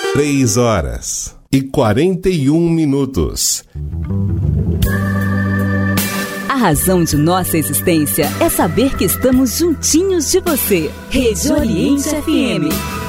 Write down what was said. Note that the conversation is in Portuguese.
3h41. A razão de nossa existência é saber que estamos juntinhos de você. Rede Oriente FM.